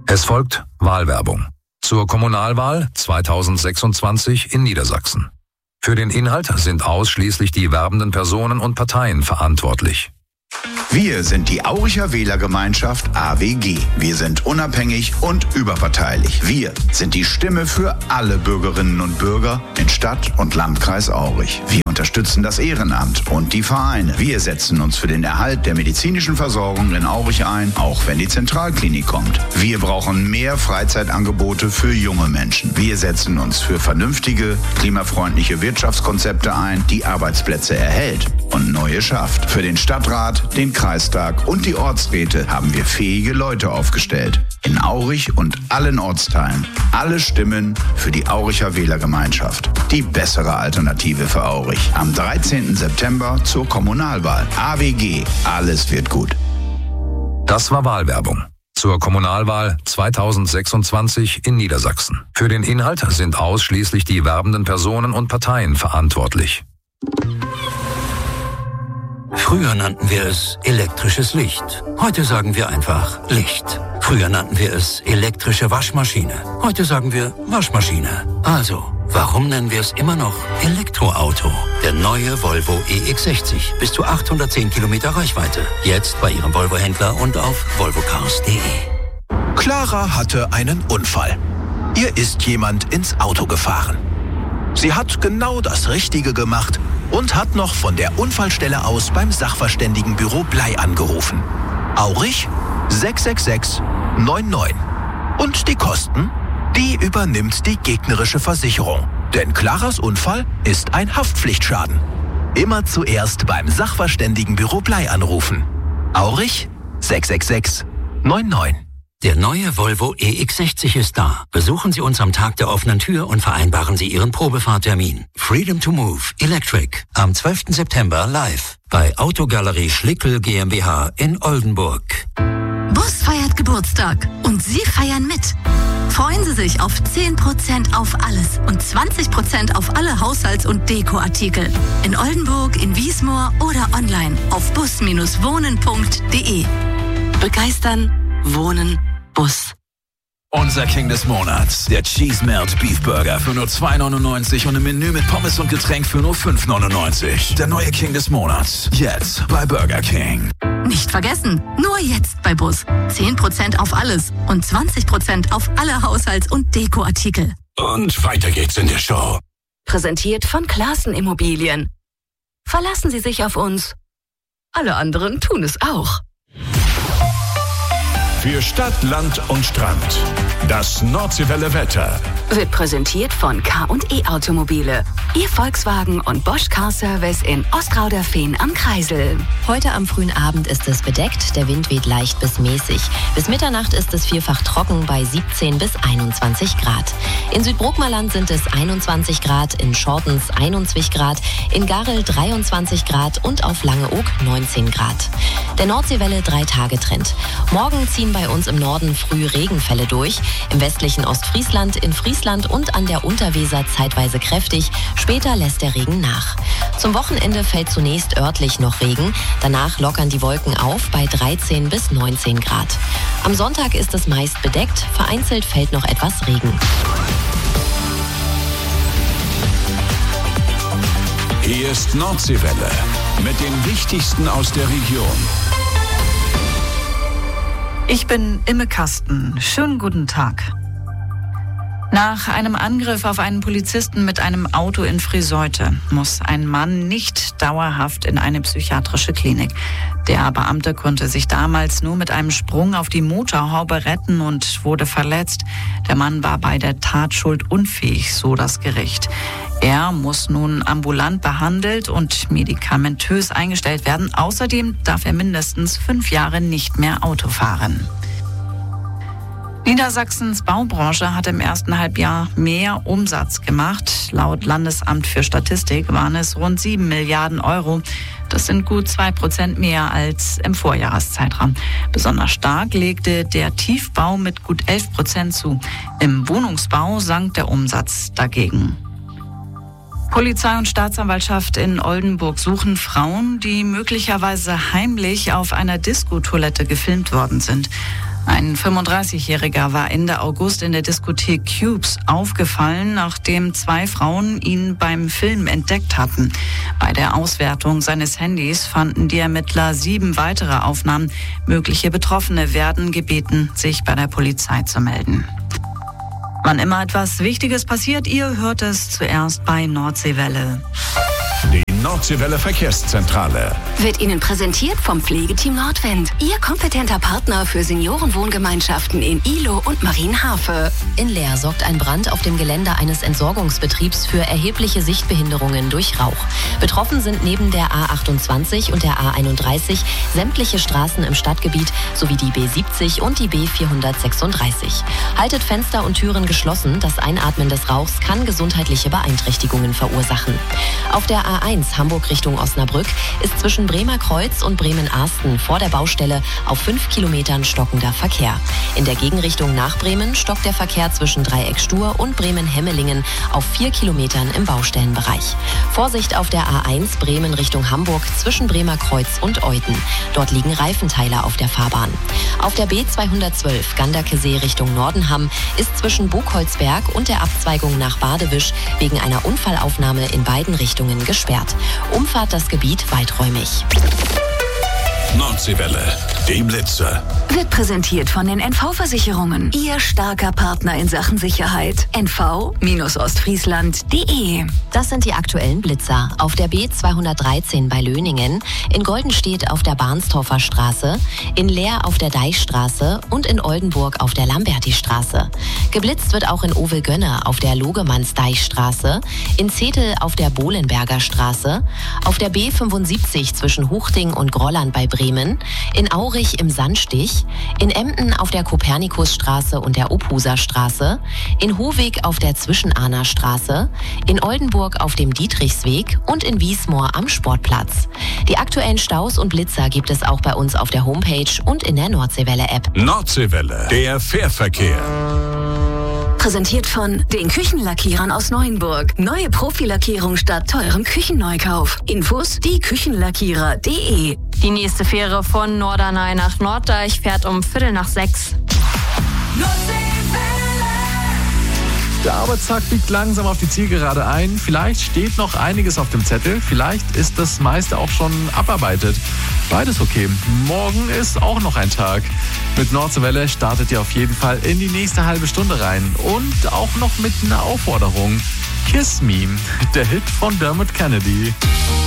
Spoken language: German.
Es folgt Wahlwerbung zur Kommunalwahl 2026 in Niedersachsen. Für den Inhalt sind ausschließlich die werbenden Personen und Parteien verantwortlich. Wir sind die Auricher Wählergemeinschaft AWG. Wir sind unabhängig und überparteilich. Wir sind die Stimme für alle Bürgerinnen und Bürger in Stadt und Landkreis Aurich. Wir unterstützen das Ehrenamt und die Vereine. Wir setzen uns für den Erhalt der medizinischen Versorgung in Aurich ein, auch wenn die Zentralklinik kommt. Wir brauchen mehr Freizeitangebote für junge Menschen. Wir setzen uns für vernünftige, klimafreundliche Wirtschaftskonzepte ein, die Arbeitsplätze erhält und neue schafft. Für den Stadtrat, den Kreistag und die Ortsräte haben wir fähige Leute aufgestellt. In Aurich und allen Ortsteilen. Alle Stimmen für die Auricher Wählergemeinschaft. Die bessere Alternative für Aurich. Am 13. September zur Kommunalwahl. AWG. Alles wird gut. Das war Wahlwerbung zur Kommunalwahl 2026 in Niedersachsen. Für den Inhalt sind ausschließlich die werbenden Personen und Parteien verantwortlich. Früher nannten wir es elektrisches Licht. Heute sagen wir einfach Licht. Früher nannten wir es elektrische Waschmaschine. Heute sagen wir Waschmaschine. Also, warum nennen wir es immer noch Elektroauto? Der neue Volvo EX60. Bis zu 810 Kilometer Reichweite. Jetzt bei Ihrem Volvo-Händler und auf volvocars.de. Clara hatte einen Unfall. Ihr ist jemand ins Auto gefahren. Sie hat genau das Richtige gemacht und hat noch von der Unfallstelle aus beim Sachverständigenbüro Blei angerufen. Aurich 666 99. Und die Kosten? Die übernimmt die gegnerische Versicherung. Denn Claras Unfall ist ein Haftpflichtschaden. Immer zuerst beim Sachverständigenbüro Blei anrufen. Aurich 666 99. Der neue Volvo EX60 ist da. Besuchen Sie uns am Tag der offenen Tür und vereinbaren Sie Ihren Probefahrtermin. Freedom to Move Electric am 12. September live bei Autogalerie Schlickel GmbH in Oldenburg. Bus feiert Geburtstag und Sie feiern mit. Freuen Sie sich auf 10% auf alles und 20% auf alle Haushalts- und Dekoartikel. In Oldenburg, in Wiesmoor oder online auf bus-wohnen.de. Begeistern, wohnen, Bus. Unser King des Monats, der Cheese Melt Beef Burger für nur 2,99 und im Menü mit Pommes und Getränk für nur 5,99. Der neue King des Monats, jetzt bei Burger King. Nicht vergessen, nur jetzt bei Bus. 10% auf alles und 20% auf alle Haushalts- und Dekoartikel. Und weiter geht's in der Show. Präsentiert von Classen Immobilien. Verlassen Sie sich auf uns. Alle anderen tun es auch. Für Stadt, Land und Strand. Das Nordseewelle Wetter. Wird präsentiert von K&E Automobile. Ihr Volkswagen und Bosch Car Service in Ostrauderfehn am Kreisel. Heute am frühen Abend ist es bedeckt, der Wind weht leicht bis mäßig. Bis Mitternacht ist es vielfach trocken bei 17 bis 21 Grad. In Südbruckmerland sind es 21 Grad, in Schortens 21 Grad, in Garrel 23 Grad und auf Langeoog 19 Grad. Der Nordseewelle 3-Tage-Trend. Morgen ziehen bei uns im Norden früh Regenfälle durch, im westlichen Ostfriesland, in Friesland und an der Unterweser zeitweise kräftig, später lässt der Regen nach. Zum Wochenende fällt zunächst örtlich noch Regen, danach lockern die Wolken auf bei 13 bis 19 Grad. Am Sonntag ist es meist bedeckt, vereinzelt fällt noch etwas Regen. Hier ist Nordseewelle mit dem Wichtigsten aus der Region. Ich bin Imme Kasten. Schönen guten Tag. Nach einem Angriff auf einen Polizisten mit einem Auto in Friseute muss ein Mann nicht dauerhaft in eine psychiatrische Klinik. Der Beamte konnte sich damals nur mit einem Sprung auf die Motorhaube retten und wurde verletzt. Der Mann war bei der Tat schuldunfähig, so das Gericht. Er muss nun ambulant behandelt und medikamentös eingestellt werden. Außerdem darf er mindestens 5 Jahre nicht mehr Auto fahren. Niedersachsens Baubranche hat im ersten Halbjahr mehr Umsatz gemacht. Laut Landesamt für Statistik waren es rund 7 Milliarden Euro. Das sind gut 2% mehr als im Vorjahreszeitraum. Besonders stark legte der Tiefbau mit gut 11% zu. Im Wohnungsbau sank der Umsatz dagegen. Polizei und Staatsanwaltschaft in Oldenburg suchen Frauen, die möglicherweise heimlich auf einer Diskotoilette gefilmt worden sind. Ein 35-Jähriger war Ende August in der Diskothek Cubes aufgefallen, nachdem 2 Frauen ihn beim Film entdeckt hatten. Bei der Auswertung seines Handys fanden die Ermittler 7 weitere Aufnahmen. Mögliche Betroffene werden gebeten, sich bei der Polizei zu melden. Wann immer etwas Wichtiges passiert, ihr hört es zuerst bei Nordseewelle. Die Nordseewelle Verkehrszentrale Wird Ihnen präsentiert vom Pflegeteam Nordwind. Ihr kompetenter Partner für Seniorenwohngemeinschaften in Ihlow und Marienhafe. In Leer sorgt ein Brand auf dem Gelände eines Entsorgungsbetriebs für erhebliche Sichtbehinderungen durch Rauch. Betroffen sind neben der A28 und der A31 sämtliche Straßen im Stadtgebiet sowie die B70 und die B436. Haltet Fenster und Türen geschlossen. Das Einatmen des Rauchs kann gesundheitliche Beeinträchtigungen verursachen. Auf der A1 Hamburg Richtung Osnabrück ist zwischen Bremer Kreuz und Bremen-Arsten vor der Baustelle auf 5 Kilometern stockender Verkehr. In der Gegenrichtung nach Bremen stockt der Verkehr zwischen Dreieck Stur und Bremen-Hemmelingen auf 4 Kilometern im Baustellenbereich. Vorsicht auf der A1 Bremen Richtung Hamburg zwischen Bremer Kreuz und Euten. Dort liegen Reifenteile auf der Fahrbahn. Auf der B212 Ganderkesee Richtung Nordenham ist zwischen Buchholzberg und der Abzweigung nach Badewisch wegen einer Unfallaufnahme in beiden Richtungen gesperrt. Umfahrt das Gebiet weiträumig. Nordseewelle, die Blitze. Wird präsentiert von den NV-Versicherungen. Ihr starker Partner in Sachen Sicherheit. nv-ostfriesland.de. Das sind die aktuellen Blitzer. Auf der B213 bei Löningen, in Goldenstedt auf der Barnstorfer Straße, in Leer auf der Deichstraße und in Oldenburg auf der Lamberti-Straße. Geblitzt wird auch in Ovel-Gönne auf der Logemanns-Deichstraße, in Zetel auf der Bohlenberger Straße, auf der B75 zwischen Huchting und Grolland bei Bremen, in Aurich im Sandstich, in Emden auf der Kopernikusstraße und der Ophuser Straße, in Hohweg auf der Zwischenahner Straße, in Oldenburg auf dem Dietrichsweg und in Wiesmoor am Sportplatz. Die aktuellen Staus und Blitzer gibt es auch bei uns auf der Homepage und in der Nordseewelle-App. Nordseewelle, der Fährverkehr. Präsentiert von den Küchenlackierern aus Neuenburg. Neue Profilackierung statt teurem Küchenneukauf. Infos dieKüchenlackierer.de. Die nächste Fähre von Norderney nach Norddeich fährt um 5:45. Der Arbeitstag biegt langsam auf die Zielgerade ein. Vielleicht steht noch einiges auf dem Zettel. Vielleicht ist das meiste auch schon abarbeitet. Beides okay. Morgen ist auch noch ein Tag. Mit Nordseewelle startet ihr auf jeden Fall in die nächste halbe Stunde rein. Und auch noch mit einer Aufforderung. Kiss Me, der Hit von Dermot Kennedy.